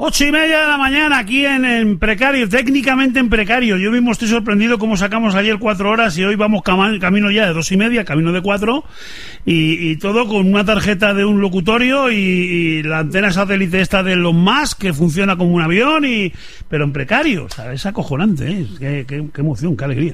8:30 de la mañana aquí en precario, técnicamente en precario. Yo mismo estoy sorprendido cómo sacamos ayer 4 horas y hoy vamos camino ya de 2:30, camino de 4, y todo con una tarjeta de un locutorio y la antena satélite esta de Elon Musk que funciona como un avión, pero en precario. O sea, es acojonante, ¿eh? Qué emoción, qué alegría.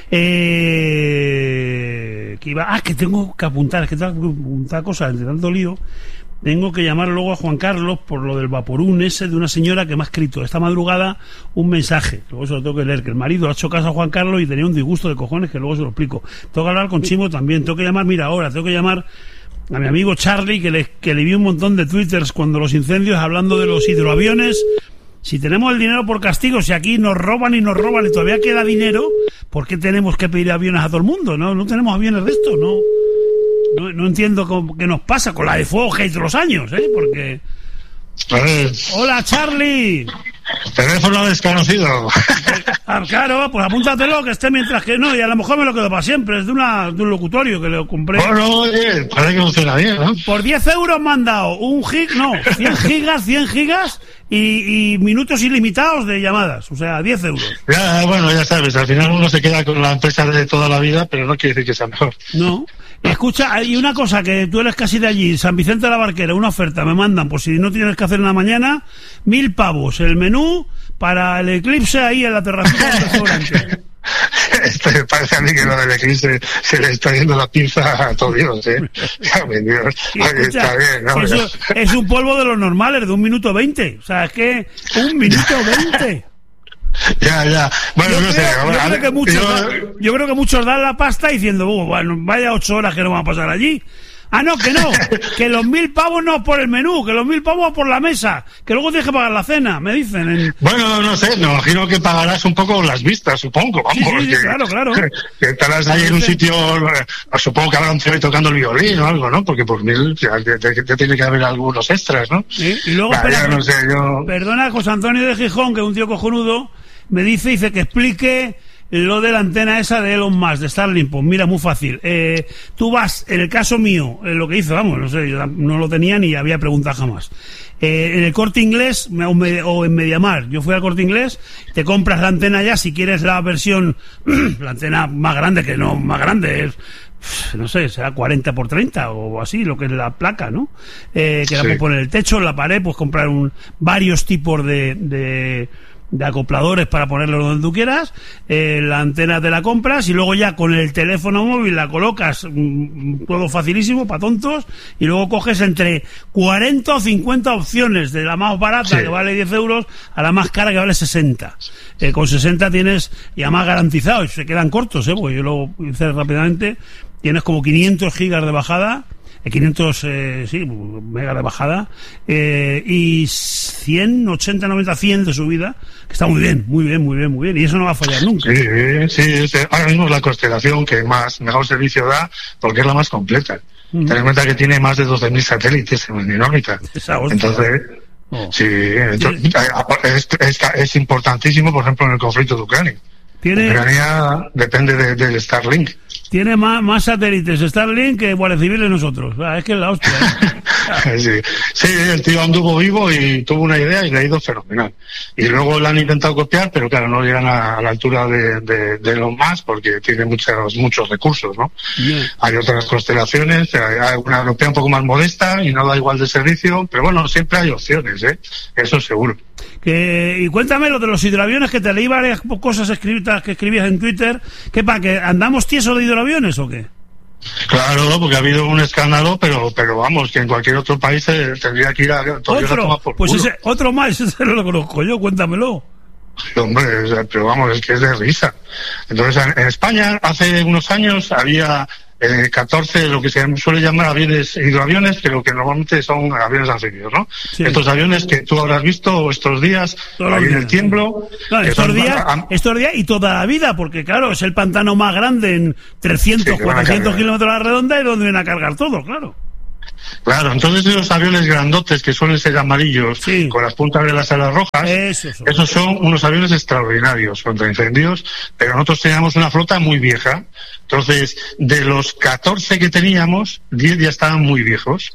Que tengo que apuntar, es que tengo que apuntar cosas de tanto lío. Tengo que llamar luego a Juan Carlos por lo del vaporún ese de una señora que me ha escrito esta madrugada un mensaje. Luego se lo tengo que leer, que el marido ha hecho caso a Juan Carlos y tenía un disgusto de cojones que luego se lo explico. Tengo que hablar con Chimo también. Tengo que llamar, tengo que llamar a mi amigo Charlie, que le vi un montón de twitters cuando los incendios, hablando de los hidroaviones. Si tenemos el dinero por castigo, si aquí nos roban y todavía queda dinero, ¿por qué tenemos que pedir aviones a todo el mundo? No tenemos aviones de estos, no entiendo qué nos pasa con la de fuego que hay todos los años, porque... Hola, Charlie. Teléfono desconocido. Claro, pues apúntatelo, que esté mientras que no, y a lo mejor me lo quedo para siempre. Es de un locutorio que lo compré. Bueno, oye, parece que funciona bien, ¿no? Por 10 euros me han dado 100 gigas y minutos ilimitados de llamadas. O sea, 10 euros. Ya sabes, al final uno se queda con la empresa de toda la vida, pero no quiere decir que sea mejor. No. Escucha, hay una cosa que tú eres casi de allí, San Vicente de la Barquera, una oferta, me mandan, por si no tienes que hacer en la mañana, 1.000 pavos, el menú para el eclipse ahí en la terracita del restaurante. Me parece a mí que lo del eclipse se le está yendo la pinza a todo Dios, ¿eh? Dios. Está bien, ¿no? Eso es un polvo de los normales, de 1 minuto 20, o sea, es que 1 minuto 20. Ya. Bueno, yo creo que muchos dan la pasta diciendo, bueno, vaya 8 horas que no van a pasar allí. Que los 1.000 pavos no por el menú, que los 1.000 pavos por la mesa, que luego tienes que pagar la cena, me dicen. Bueno, no sé, me imagino que pagarás un poco las vistas, supongo, vamos. Sí, claro. Que estarás ahí en un sitio, supongo que habrá un tío tocando el violín o algo, ¿no? Porque por 1.000 te tiene que haber algunos extras, ¿no? Sí, y luego, perdona, José Antonio de Gijón, que es un tío cojonudo, me dice que explique lo de la antena esa de Elon Musk, de Starlink. Pues mira, muy fácil. Tú vas, en el caso mío, lo que hice, no sé, yo no lo tenía ni había preguntado jamás. En el Corte Inglés o en Mediamar, yo fui al Corte Inglés, te compras la antena ya, si quieres la versión, la antena más grande, que no más grande, es, no sé, será 40x30 o así, lo que es la placa, ¿no? Que la puedes poner en el techo, en la pared, pues comprar varios tipos de acopladores para ponerlo donde tú quieras, la antena te la compras y luego ya con el teléfono móvil la colocas, todo facilísimo para tontos, y luego coges entre 40 o 50 opciones, de la más barata que vale 10 euros a la más cara que vale 60. Con 60 tienes ya más garantizado, y se quedan cortos, porque yo lo hice rápidamente, tienes como 500 gigas de bajada, 500 megas de bajada, y 100, 80, 90, 100 de subida, que está muy bien, y eso no va a fallar nunca. Sí, ahora mismo es la constelación que mejor servicio da, porque es la más completa. Ten en cuenta que tiene más de 12.000 satélites en órbita. Entonces, es importantísimo, por ejemplo, en el conflicto de Ucrania. Ucrania depende del Starlink. Tiene más satélites Starlink que Guardia Civil de nosotros. Es que es la hostia. Sí, el tío anduvo vivo y tuvo una idea y le ha ido fenomenal. Y luego la han intentado copiar, pero claro, no llegan a la altura de los más, porque tiene muchos recursos, ¿no? Hay otras constelaciones, hay una europea un poco más modesta y no da igual de servicio, pero bueno, siempre hay opciones, eso seguro. Y cuéntame lo de los hidroaviones, que te leí varias cosas escritas que escribías en Twitter. ¿Qué para que andamos tiesos de hidroaviones o qué? Claro, porque ha habido un escándalo, pero vamos, que en cualquier otro país tendría que ir a tomar por pues culo. Otro más, ese no lo conozco yo, cuéntamelo. Hombre, pero vamos, es que es de risa. Entonces, en España, hace unos años, había 14, lo que se suele llamar hidroaviones, que lo que normalmente son aviones anfibios, ¿no? Sí. Estos aviones que tú habrás visto estos días, ahí en el Tiemblo. No, estos días y toda la vida, porque claro, es el pantano más grande en 300, 400 kilómetros a la redonda, y donde vienen a cargar todo, claro. Claro, entonces esos aviones grandotes que suelen ser amarillos, con las puntas de las alas rojas, esos son unos aviones extraordinarios contra incendios, pero nosotros teníamos una flota muy vieja. Entonces, de los 14 que teníamos, 10 ya estaban muy viejos.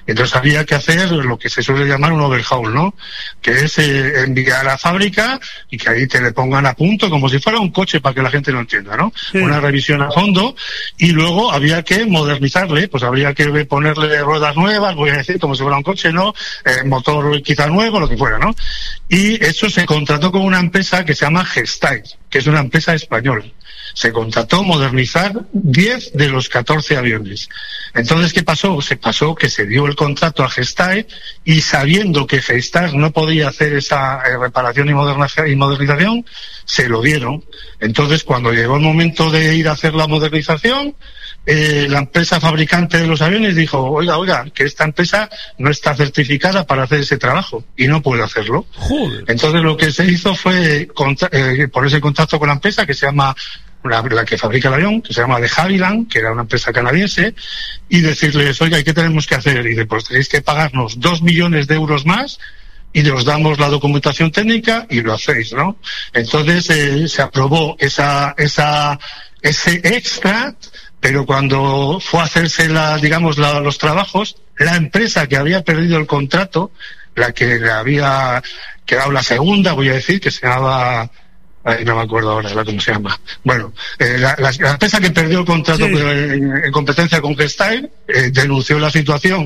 Entonces había que hacer lo que se suele llamar un overhaul, ¿no? Que es enviar a la fábrica y que ahí te le pongan a punto como si fuera un coche, para que la gente lo entienda, ¿no? Sí. Una revisión a fondo, y luego había que modernizarle, pues habría que ponerle ruedas nuevas, voy a decir, como si fuera un coche, ¿no? Motor quizá nuevo, lo que fuera, ¿no? Y eso se contrató con una empresa que se llama Gestalt, que es una empresa española. Se contrató modernizar 10 de los 14 aviones. Entonces, ¿qué pasó? Se pasó que se dio el contrato a Gestalt, y sabiendo que Gestalt no podía hacer esa reparación y modernización, se lo dieron. Entonces, cuando llegó el momento de ir a hacer la modernización, la empresa fabricante de los aviones dijo, oiga, que esta empresa no está certificada para hacer ese trabajo y no puede hacerlo. Joder. Entonces, lo que se hizo fue ponerse en contacto con la empresa que se llama, la que fabrica el avión, que se llama de Havilland, que era una empresa canadiense, y decirles, oiga, ¿y qué tenemos que hacer? Y dice, pues tenéis que pagarnos 2 millones de euros más y os damos la documentación técnica y lo hacéis, ¿no? Entonces se aprobó ese extra, pero cuando fue a hacerse los trabajos, la empresa que había perdido el contrato, la que le había quedado la segunda, voy a decir, que se llamaba... no me acuerdo ahora cómo se llama. Bueno, la empresa que perdió el contrato, sí, en competencia con Gestalt, denunció la situación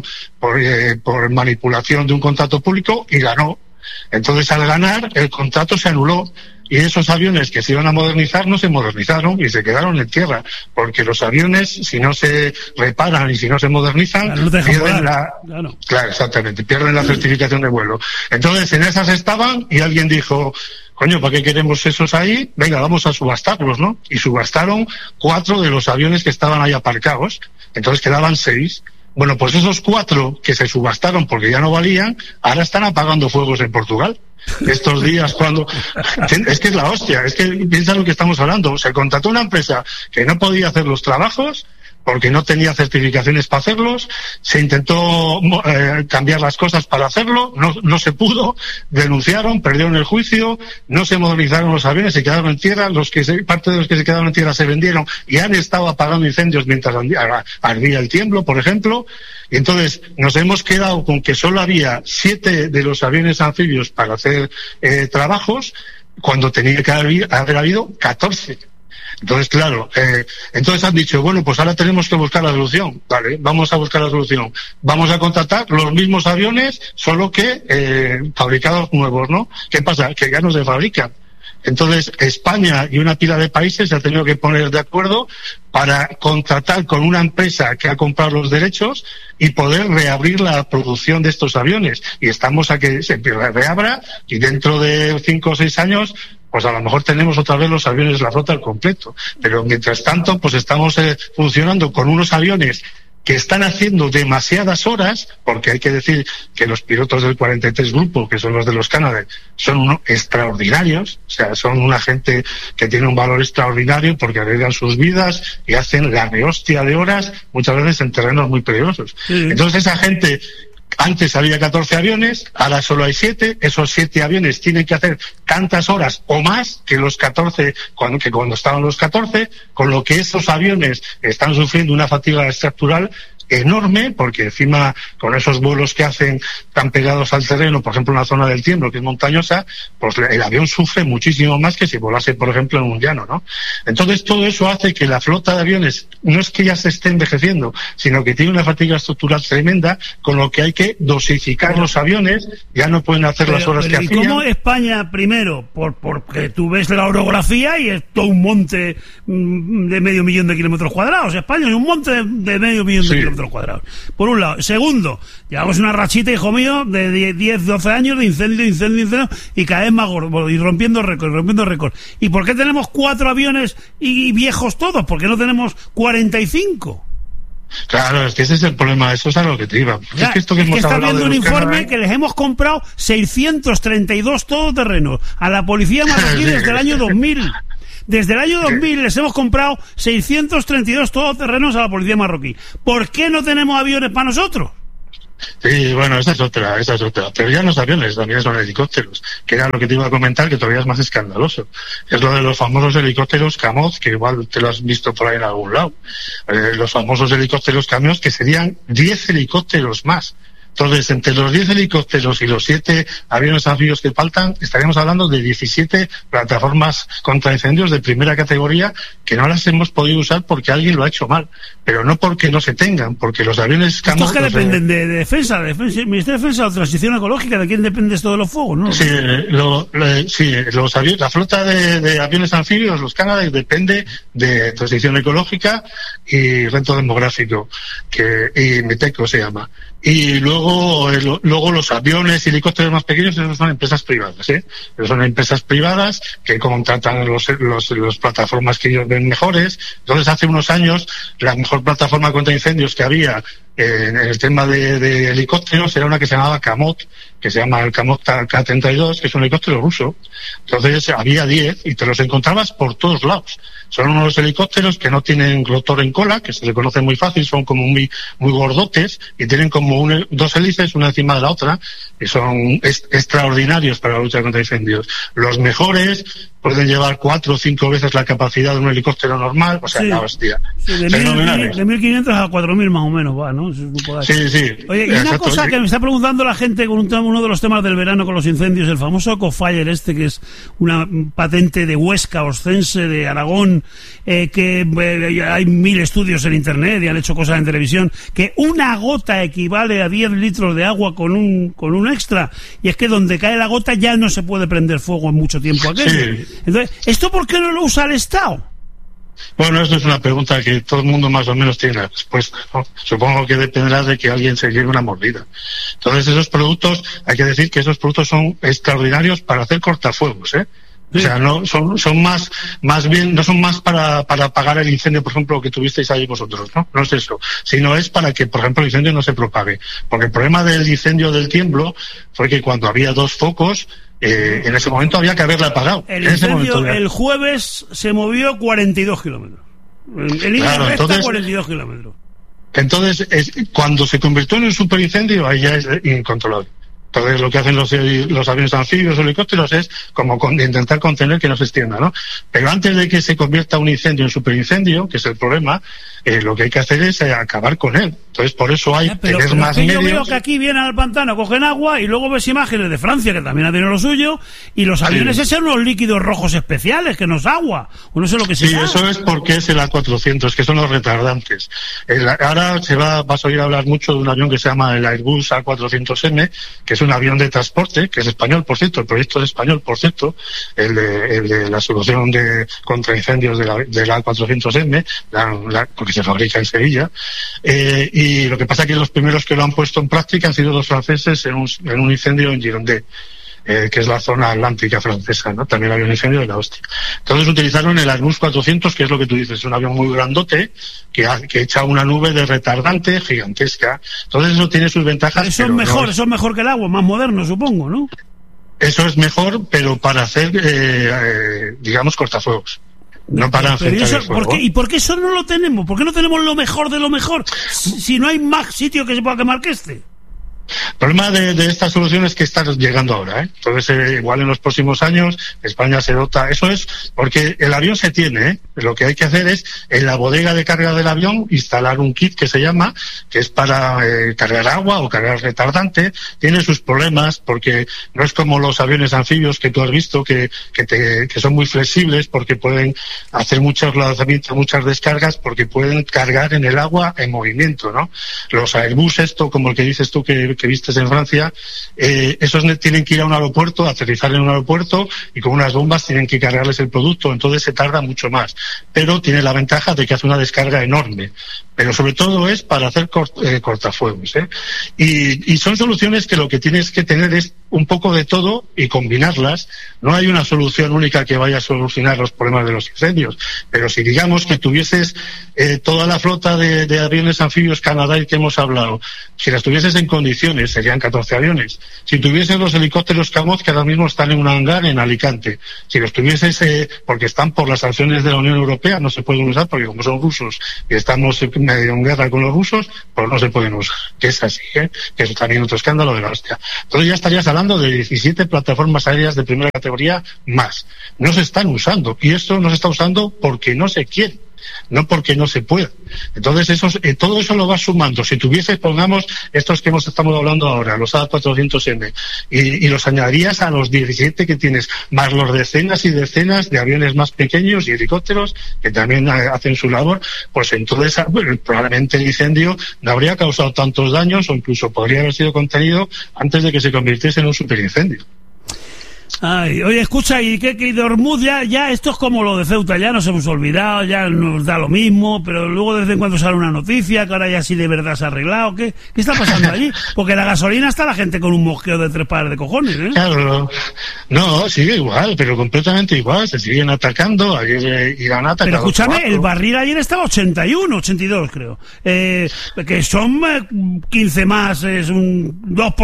por manipulación de un contrato público y ganó. Entonces, al ganar, el contrato se anuló. Y esos aviones que se iban a modernizar no se modernizaron y se quedaron en tierra, porque los aviones, si no se reparan y si no se modernizan, pierden Claro, exactamente, pierden la certificación de vuelo. Entonces, en esas estaban, y alguien dijo, coño, ¿para qué queremos esos ahí? Venga, vamos a subastarlos, ¿no? Y subastaron 4 de los aviones que estaban ahí aparcados. Entonces quedaban 6. Bueno, pues esos 4 que se subastaron porque ya no valían, ahora están apagando fuegos en Portugal. Estos días es que es la hostia, es que piensa lo que estamos hablando. Se contrató una empresa que no podía hacer los trabajos porque no tenía certificaciones para hacerlos, se intentó cambiar las cosas para hacerlo, no se pudo, denunciaron, perdieron el juicio, no se modernizaron los aviones, se quedaron en tierra, parte de los que se quedaron en tierra se vendieron y han estado apagando incendios mientras ardía el tiemblo, por ejemplo. Y entonces nos hemos quedado con que solo había 7 de los aviones anfibios para hacer trabajos, cuando tenía que haber habido 14. Entonces, claro, entonces han dicho, bueno, pues ahora tenemos que buscar la solución. Vale, vamos a buscar la solución. Vamos a contratar los mismos aviones, solo que fabricados nuevos, ¿no? ¿Qué pasa? Que ya no se fabrican. Entonces, España y una pila de países se han tenido que poner de acuerdo para contratar con una empresa que ha comprado los derechos y poder reabrir la producción de estos aviones. Y estamos a que se reabra, y dentro de 5 o 6 años, pues a lo mejor tenemos otra vez los aviones, la flota al completo. Pero mientras tanto, pues estamos funcionando con unos aviones que están haciendo demasiadas horas, porque hay que decir que los pilotos del 43 Grupo, que son los de los Canadair, son unos extraordinarios, o sea, son una gente que tiene un valor extraordinario porque arriesgan sus vidas y hacen la rehostia de horas, muchas veces en terrenos muy peligrosos. Sí. Entonces esa gente, antes había 14 aviones, ahora solo hay 7, esos 7 aviones tienen que hacer tantas horas o más que los 14, cuando estaban los 14, con lo que esos aviones están sufriendo una fatiga estructural enorme, porque encima con esos vuelos que hacen tan pegados al terreno, por ejemplo en la zona del Tiemblo, que es montañosa, pues el avión sufre muchísimo más que si volase, por ejemplo, en un llano, ¿no? Entonces todo eso hace que la flota de aviones no es que ya se esté envejeciendo, sino que tiene una fatiga estructural tremenda, con lo que hay que dosificar los aviones, ya no pueden hacer las horas que hacían. ¿Y cómo España, primero, porque tú ves la orografía y es todo un monte de 500.000 kilómetros cuadrados? España es un monte de 500.000 kilómetros cuadrados. Por un lado. Segundo, llevamos una rachita, hijo mío, de 10, 12 años de incendio, y cada vez más gordo, y rompiendo récord. ¿Y por qué tenemos 4 aviones y viejos todos? ¿Por qué no tenemos 45? Claro, es que ese es el problema, eso es a lo que te iba. Ya, es que está viendo un informe que les hemos comprado 632 todoterrenos a la policía marroquí desde el año 2000. Desde el año 2000 les hemos comprado 632 todoterrenos a la policía marroquí. ¿Por qué no tenemos aviones para nosotros? Sí, bueno, esa es otra. Pero ya no son aviones, también son helicópteros, que era lo que te iba a comentar, que todavía es más escandaloso. Es lo de los famosos helicópteros Camoz, que igual te lo has visto por ahí en algún lado. Los famosos helicópteros Camoz, que serían 10 helicópteros más. Entonces, entre los 10 helicópteros y los 7 aviones anfibios que faltan, estaríamos hablando de 17 plataformas contra incendios de primera categoría que no las hemos podido usar porque alguien lo ha hecho mal, pero no porque no se tengan, porque los aviones... ¿Estos que dependen de defensa, Ministerio de Defensa o Transición Ecológica? ¿De quién depende esto de los fuegos, no? Sí, la flota de aviones anfibios, los Canadair, depende de Transición Ecológica y Reto Demográfico, y Meteco se llama. Y luego los aviones y helicópteros más pequeños, esos son empresas privadas, Esos son empresas privadas que contratan los plataformas que ellos ven mejores. Entonces, hace unos años, la mejor plataforma contra incendios que había en el tema de helicópteros era una que se llamaba Kamot, que se llama el Kamot K-32, que es un helicóptero ruso. Entonces había 10 y te los encontrabas por todos lados. Son unos helicópteros que no tienen rotor en cola, que se le conoce muy fácil, son como muy gordotes y tienen como dos hélices una encima de la otra, que son extraordinarios para la lucha contra incendios. Los mejores pueden llevar 4 o 5 veces la capacidad de un helicóptero normal, o sea, la hostia. Sí, de 1.500 a 4.000 más o menos va, ¿no? Sí. Oye, y una cosa que me está preguntando la gente con uno de los temas del verano con los incendios, el famoso EcoFire que es una patente de Huesca, Oscense, de Aragón, que hay 1000 estudios en internet y han hecho cosas en televisión, que una gota equivale a 10 litros de agua con un extra, y es que donde cae la gota ya no se puede prender fuego en mucho tiempo aquello. Sí. Entonces, ¿esto por qué no lo usa el Estado? Bueno, esto es una pregunta que todo el mundo más o menos tiene la respuesta, ¿no? Supongo que dependerá de que alguien se lleve una mordida. Entonces, esos productos, hay que decir que esos productos son extraordinarios para hacer cortafuegos, Sí. O sea, no son más bien, no son más para apagar el incendio, por ejemplo, que tuvisteis ahí vosotros, ¿no? No es eso, sino es para que, por ejemplo, el incendio no se propague. Porque el problema del incendio del tiemblo fue que cuando había 2 focos, en ese momento había que haberla apagado. El incendio el jueves se movió 42 kilómetros. Claro, entonces 42 kilómetros. Entonces, cuando se convirtió en un superincendio, ahí ya es incontrolable. Entonces, lo que hacen los aviones anfibios o helicópteros es como intentar contener que no se extienda, ¿no? Pero antes de que se convierta un incendio en superincendio, que es el problema, lo que hay que hacer es acabar con él. Entonces, por eso hay tener más medios. Yo veo que aquí vienen al pantano, cogen agua y luego ves imágenes de Francia, que también ha tenido lo suyo, y los aviones esos son unos líquidos rojos especiales, que no es agua, o no sé lo que sea. Sí, eso es porque es el A400, que son los retardantes. Ahora vas a oír hablar mucho de un avión que se llama el Airbus A400M, que es un avión de transporte, que es español, por cierto, el proyecto es español, por cierto, el de la solución contra incendios de la A400M, porque se fabrica en Sevilla, y lo que pasa es que los primeros que lo han puesto en práctica han sido los franceses en un incendio en Girondins, que es la zona atlántica francesa, ¿no? También había un incendio de la hostia. Entonces utilizaron el Airbus 400, que es lo que tú dices, es un avión muy grandote, que echa una nube de retardante gigantesca. Entonces eso tiene sus ventajas. Eso es mejor que el agua, más moderno, supongo, ¿no? Eso es mejor, pero para hacer, digamos, cortafuegos. No para enfrentar el fuego. ¿Y por qué eso no lo tenemos? ¿Por qué no tenemos lo mejor de lo mejor? Si no hay más sitio que se pueda quemar que este. El problema de esta solución es que está llegando ahora, Entonces, igual en los próximos años, España se dota. Eso es porque el avión se tiene, Lo que hay que hacer es, en la bodega de carga del avión, instalar un kit que se llama, que es para cargar agua o cargar retardante. Tiene sus problemas porque no es como los aviones anfibios que tú has visto, que son muy flexibles porque pueden hacer muchos lanzamientos, muchas descargas, porque pueden cargar en el agua en movimiento, ¿no? Los Airbus, como el que dices tú que vistes en Francia, esos tienen que ir a un aeropuerto, aterrizar en un aeropuerto y con unas bombas tienen que cargarles el producto, entonces se tarda mucho más, pero tiene la ventaja de que hace una descarga enorme, pero sobre todo es para hacer cortafuegos, y son soluciones que lo que tienes que tener es un poco de todo y combinarlas. No hay una solución única que vaya a solucionar los problemas de los incendios, pero si digamos que tuvieses toda la flota de aviones anfibios Canadair que hemos hablado, si las tuvieses en condiciones, serían 14 aviones. Si tuvieses los helicópteros Kamot, que ahora mismo están en un hangar en Alicante, si los tuvieses, porque están por las sanciones de la Unión Europea, no se pueden usar porque como son rusos y estamos medio en guerra con los rusos, pues no se pueden usar. Que es así, que es también otro escándalo de la hostia. Entonces ya estarías hablando de 17 plataformas aéreas de primera categoría más. No se están usando, y esto no se está usando porque no se quiere. no porque no se pueda. Entonces todo eso lo vas sumando. Si tuvieses, pongamos, estos que estamos hablando ahora, los A400M, y los añadirías a los 17 que tienes, más los decenas y decenas de aviones más pequeños y helicópteros que también hacen su labor, pues entonces probablemente el incendio no habría causado tantos daños, o incluso podría haber sido contenido antes de que se convirtiese en un superincendio. Ay, oye, escucha, y que de Ormuz ya esto es como lo de Ceuta, ya nos hemos olvidado, ya nos da lo mismo, pero luego de vez en cuando sale una noticia que ahora ya sí de verdad se ha arreglado. ¿Qué está pasando allí? Porque la gasolina está la gente con un mosqueo de 3 pares de cojones, ¿eh? Claro, no, sigue igual, pero completamente igual, se siguen atacando. Ayer Irán atacado. Pero escúchame, el barril ayer estaba 81, 82 creo, que son 15 más, es un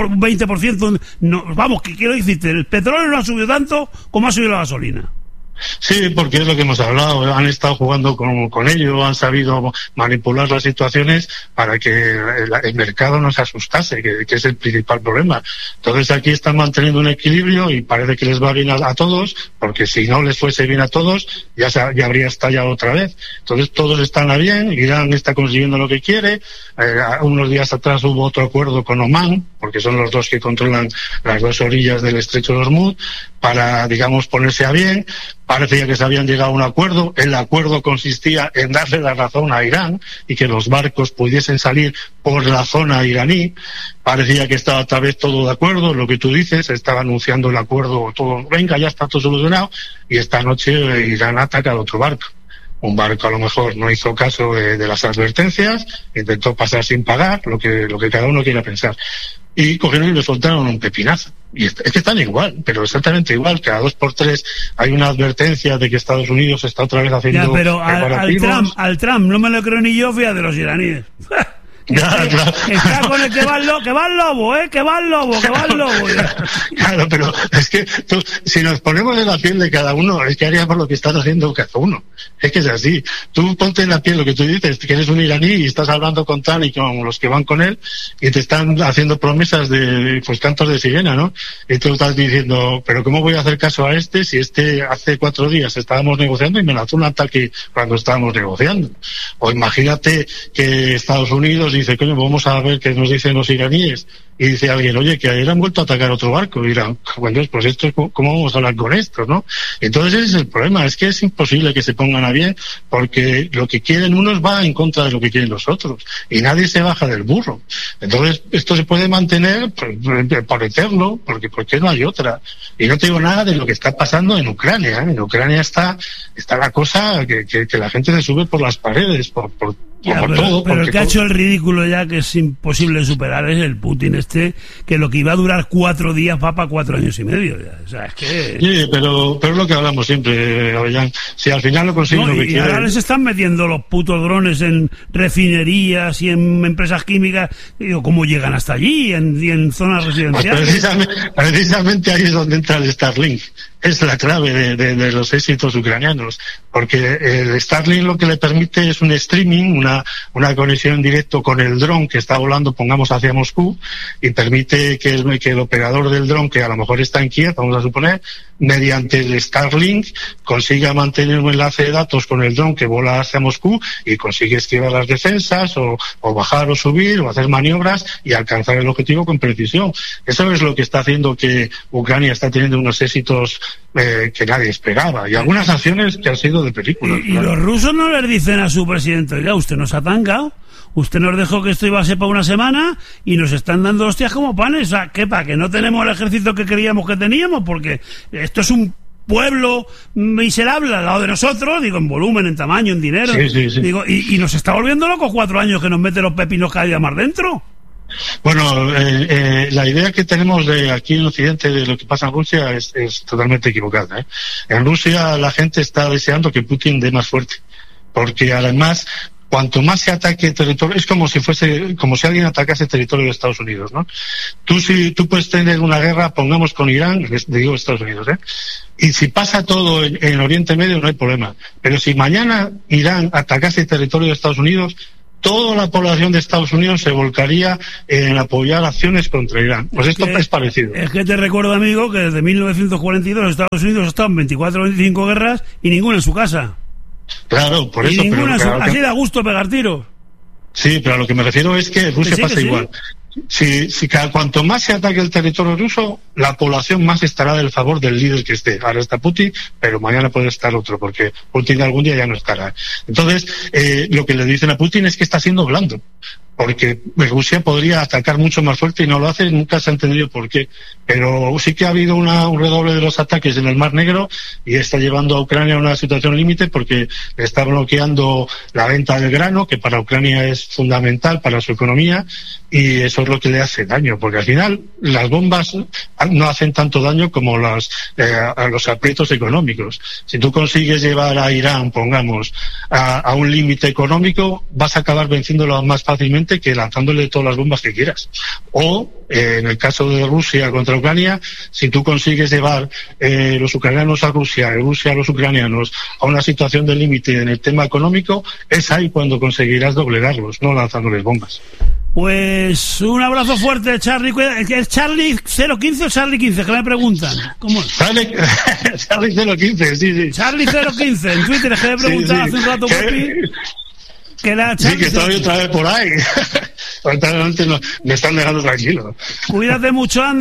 20%, no, vamos, que quiero decirte, el petróleo no ha subido tanto como ha subido la gasolina. Sí, porque es lo que hemos hablado, han estado jugando con ello, han sabido manipular las situaciones para que el mercado no se asustase, que es el principal problema. Entonces aquí están manteniendo un equilibrio y parece que les va bien a todos, porque si no les fuese bien a todos, ya habría estallado otra vez. Entonces todos están a bien, Irán está consiguiendo lo que quiere, unos días atrás hubo otro acuerdo con Omán, porque son los dos que controlan las dos orillas del estrecho de Hormuz, para, digamos, ponerse a bien. Parecía que se habían llegado a un acuerdo. El acuerdo consistía en darle la razón a Irán y que los barcos pudiesen salir por la zona iraní. Parecía que estaba otra vez todo de acuerdo, lo que tú dices, estaba anunciando el acuerdo, todo, venga, ya está todo solucionado, y esta noche Irán ha atacado otro barco. Un barco a lo mejor no hizo caso de las advertencias, intentó pasar sin pagar, lo que cada uno quiera pensar. Y cogieron y le soltaron un pepinazo. Y es que están igual, pero exactamente igual. Cada 2 por 3 hay una advertencia de que Estados Unidos está otra vez haciendo... Ya, pero al Trump no me lo creo ni yo, fíjate, de los iraníes. Claro. Está con el que va el lobo, que va el lobo. Claro, pero es que si nos ponemos en la piel de cada uno, es que haríamos lo que están haciendo cada uno. Es que es así. Tú ponte en la piel lo que tú dices, que eres un iraní y estás hablando con tal y con los que van con él y te están haciendo promesas de, pues, cantos de sirena, ¿no? Y tú estás diciendo, pero ¿cómo voy a hacer caso a este si hace 4 días estábamos negociando y me lanzó un ataque cuando estábamos negociando? O imagínate que Estados Unidos dice, coño, vamos a ver qué nos dicen los iraníes, y dice alguien, oye, que ayer han vuelto a atacar otro barco, y dirán, bueno, pues esto, ¿cómo vamos a hablar con esto, no? Entonces ese es el problema, es que es imposible que se pongan a bien, porque lo que quieren unos va en contra de lo que quieren los otros, y nadie se baja del burro. Entonces esto se puede mantener por eterno, porque no hay otra. Y no te digo nada de lo que está pasando en Ucrania, ¿eh? En Ucrania está la cosa que la gente se sube por las paredes, por todo. Pero el que ha hecho el ridículo ya, que es imposible superar, es el Putin que lo que iba a durar 4 días va para 4 años y medio. Ya. O sea, es que... Sí, pero es lo que hablamos siempre, Avellán. Si al final lo consiguen lo que quieren... Y ahora les están metiendo los putos drones en refinerías y en empresas químicas. Digo, ¿cómo llegan hasta allí? En zonas residenciales. Pues precisamente ahí es donde entra el Starlink. Es la clave de los éxitos ucranianos, porque el Starlink lo que le permite es un streaming, una conexión en directo con el dron que está volando, pongamos, hacia Moscú, y permite que el operador del dron, que a lo mejor está en Kiev, vamos a suponer, mediante el Starlink consiga mantener un enlace de datos con el dron que vuela hacia Moscú y consigue esquivar las defensas o bajar o subir o hacer maniobras y alcanzar el objetivo con precisión. Eso es lo que está haciendo que Ucrania está teniendo unos éxitos que nadie esperaba, y algunas acciones que han sido de película. Y los rusos no les dicen a su presidente, oiga, usted nos ha tangado, usted nos dejó que esto iba a ser para una semana y nos están dando hostias como panes. O sea, ¿qué? ¿Para que no tenemos el ejército que creíamos que teníamos? Porque esto es un pueblo miserable al lado de nosotros, digo, en volumen, en tamaño, en dinero. Sí. Digo, y nos está volviendo locos 4 años que nos mete los pepinos cada día más dentro. Bueno, la idea que tenemos de aquí en Occidente de lo que pasa en Rusia es totalmente equivocada, ¿eh? En Rusia la gente está deseando que Putin dé más fuerte, porque además cuanto más se ataque territorio, es como si alguien atacase territorio de Estados Unidos, ¿no? Tú puedes tener una guerra, pongamos, con Irán, digo Estados Unidos, y si pasa todo en Oriente Medio no hay problema, pero si mañana Irán atacase territorio de Estados Unidos, toda la población de Estados Unidos se volcaría en apoyar acciones contra Irán. Pues esto es parecido. Es que te recuerdo, amigo, que desde 1942 Estados Unidos ha estado en 24 o 25 guerras y ninguna en su casa. Claro, por eso. Ninguna, así da gusto pegar tiros. Sí, pero a lo que me refiero es que Rusia pasa igual. Si cuanto más se ataque el territorio ruso, la población más estará del favor del líder que esté. Ahora está Putin, pero mañana puede estar otro, porque Putin algún día ya no estará. Entonces, lo que le dicen a Putin es que está siendo blando, porque Rusia podría atacar mucho más fuerte y no lo hace, nunca se ha entendido por qué. Pero sí que ha habido un redoble de los ataques en el Mar Negro y está llevando a Ucrania a una situación límite porque está bloqueando la venta del grano, que para Ucrania es fundamental para su economía, y eso es lo que le hace daño, porque al final las bombas no hacen tanto daño como a los aprietos económicos. Si tú consigues llevar a Irán, pongamos, a un límite económico, vas a acabar venciéndolo más fácilmente que lanzándole todas las bombas que quieras. O, en el caso de Rusia contra Ucrania, si tú consigues llevar los ucranianos a Rusia y Rusia a los ucranianos a una situación de límite en el tema económico, es ahí cuando conseguirás doblegarlos, no lanzándoles bombas. Pues un abrazo fuerte, Charlie. ¿Es Charlie 015 o Charlie 15? Que me preguntan. ¿Cómo es? Charlie 015, sí. Charlie 015, en Twitter, que me preguntan hace un rato, que era Charlie. Sí, que estoy otra vez por ahí. Me están dejando tranquilo. Cuídate mucho, anda.